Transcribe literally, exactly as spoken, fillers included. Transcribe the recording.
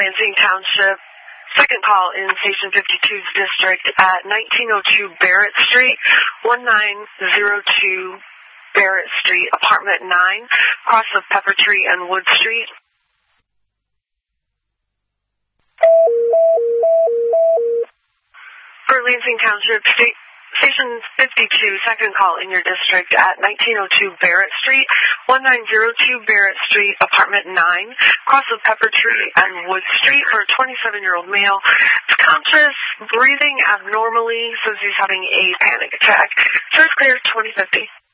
Lansing Township. Second call in Station fifty-two's district at nineteen oh two Barrett Street, nineteen oh two Barrett Street, Apartment nine, cross of Pepper Tree and Wood Street. For Lansing Township, State Station fifty-two, second call in your district at nineteen oh two Barrett Street, nineteen oh two Barrett Street, Apartment nine, cross of Pepper Tree and Wood Street for a twenty-seven-year-old male. He's conscious, breathing abnormally, says he's having a panic attack. First clear, twenty fifty.